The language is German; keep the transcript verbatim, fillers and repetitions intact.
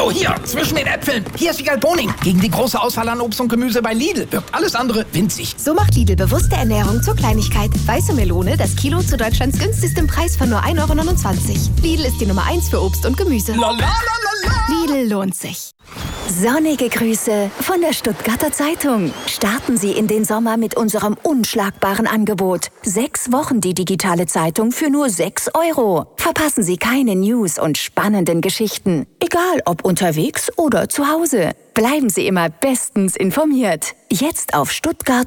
Hallo, hier, zwischen den Äpfeln. Hier ist Wiegald Boning. Gegen die große Auswahl an Obst und Gemüse bei Lidl wirkt alles andere winzig. So macht Lidl bewusste Ernährung zur Kleinigkeit. Weiße Melone, das Kilo zu Deutschlands günstigstem Preis von nur ein Euro neunundzwanzig. Lidl ist die Nummer eins für Obst und Gemüse. La, la, la, la, la. Lidl lohnt sich. Sonnige Grüße von der Stuttgarter Zeitung. Starten Sie in den Sommer mit unserem unschlagbaren Angebot. Sechs Wochen die digitale Zeitung für nur sechs Euro. Verpassen Sie keine News und spannenden Geschichten. Egal ob unterwegs oder zu Hause. Bleiben Sie immer bestens informiert. Jetzt auf stuttgart